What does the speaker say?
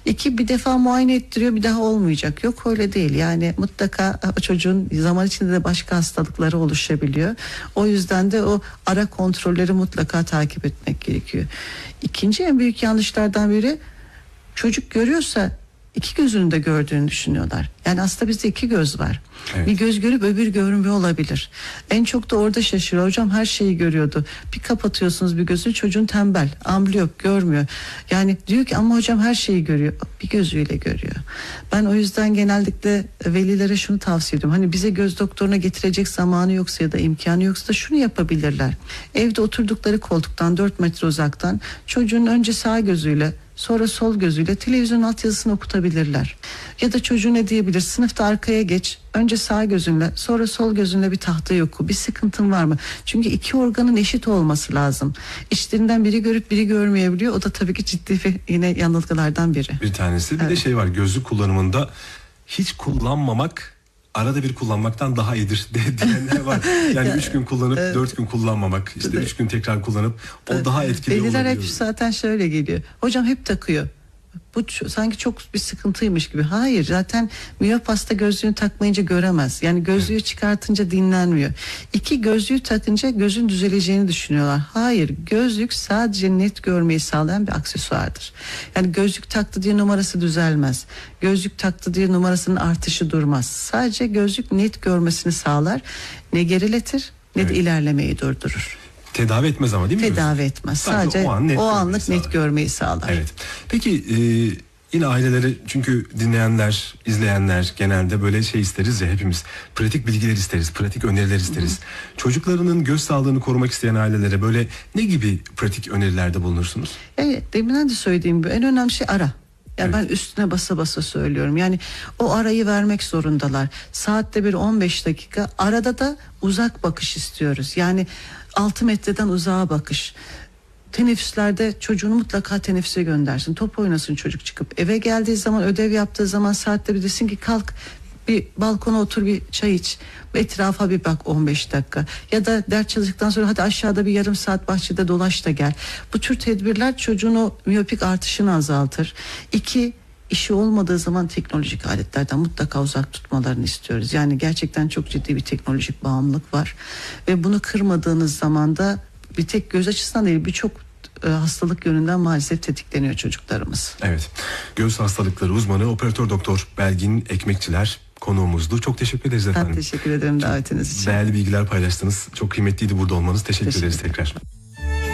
İki, bir defa muayene ettiriyor, bir daha olmayacak. Yok, öyle değil. Yani mutlaka çocuğun zaman içinde de başka hastalıkları oluşabiliyor. O yüzden de o ara kontrolleri mutlaka takip etmek gerekiyor. İkinci en büyük yanlışlardan biri, çocuk görüyorsa iki gözünü de gördüğünü düşünüyorlar. Yani aslında bizde iki göz var. Evet. Bir göz görüp öbür görmüyor olabilir. En çok da orada şaşırıyor. Hocam her şeyi görüyordu. Bir kapatıyorsunuz bir gözünü, çocuğun tembel, ambliyop, görmüyor. Yani diyor ki ama hocam her şeyi görüyor. Bir gözüyle görüyor. Ben o yüzden genellikle velilere şunu tavsiye ediyorum. Hani bize göz doktoruna getirecek zamanı yoksa ya da imkanı yoksa da şunu yapabilirler. Evde oturdukları koltuktan 4 metre uzaktan çocuğun önce sağ gözüyle, sonra sol gözüyle televizyon altyazısını okutabilirler. Ya da çocuğu ne diyebilir? Sınıfta arkaya geç. Önce sağ gözünle, sonra sol gözünle bir tahtayı oku. Bir sıkıntın var mı? Çünkü iki organın eşit olması lazım. İçlerinden biri görüp biri görmeyebiliyor. O da tabii ki ciddi bir yine yanılgılardan biri. Bir tanesi. Bir de şey var, gözlük kullanımında hiç kullanmamak arada bir kullanmaktan daha iyidir diyenler var. Yani 3 gün kullanıp 4 gün kullanmamak, işte 3 gün tekrar kullanıp o daha etkili olabiliyor. Veliler hep zaten şöyle geliyor. Hocam hep takıyor. Bu sanki çok bir sıkıntıymış gibi. Hayır, zaten miyop hasta gözlüğünü takmayınca göremez. Yani gözlüğü çıkartınca dinlenmiyor. İki, gözlüğü takınca gözün düzeleceğini düşünüyorlar. Hayır, gözlük sadece net görmeyi sağlayan bir aksesuardır. Yani gözlük taktı diye numarası düzelmez. Gözlük taktı diye numarasının artışı durmaz. Sadece gözlük net görmesini sağlar. Ne geriletir ne de ilerlemeyi durdurur. Tedavi etmez ama değil mi? Tedavi etmez. Sadece o anlık net görmeyi sağlar. Evet. Peki yine aileleri, çünkü dinleyenler, izleyenler genelde böyle şey isteriz ya, hepimiz pratik bilgiler isteriz, pratik öneriler isteriz. Çocuklarının göz sağlığını korumak isteyen ailelere böyle ne gibi pratik önerilerde bulunursunuz? Evet, deminden de söylediğim gibi en önemli şey ara. Yani ben üstüne basa basa söylüyorum. Yani o arayı vermek zorundalar. Saatte bir 15 dakika. Arada da uzak bakış istiyoruz. Yani 6 metreden uzağa bakış. Teneffüslerde çocuğunu mutlaka teneffüse göndersin. Top oynasın çocuk çıkıp. Eve geldiği zaman, ödev yaptığı zaman saatte bir desin ki kalk bir balkona otur, bir çay iç. Etrafa bir bak 15 dakika. Ya da ders çalıştıktan sonra hadi aşağıda bir yarım saat bahçede dolaş da gel. Bu tür tedbirler çocuğun o miyopik artışını azaltır. 2, işi olmadığı zaman teknolojik aletlerden mutlaka uzak tutmalarını istiyoruz. Yani gerçekten çok ciddi bir teknolojik bağımlılık var. Ve bunu kırmadığınız zaman da bir tek göz açısından değil, birçok hastalık yönünden maalesef tetikleniyor çocuklarımız. Evet. Göz hastalıkları uzmanı Operatör Doktor Belgin Ekmekçiler konuğumuzdu. Çok teşekkür ederiz efendim. Ben teşekkür ederim davetiniz için. Değerli bilgiler paylaştınız. Çok kıymetliydi burada olmanız. Teşekkür ederiz tekrar.